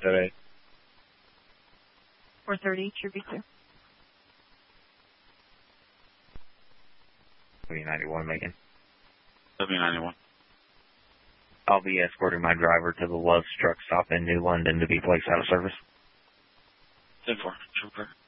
today. 430, True Victor. W91, Macon. W91. I'll be escorting my driver to the Love's truck stop in New London to be placed out of service. 10-4, Trooper.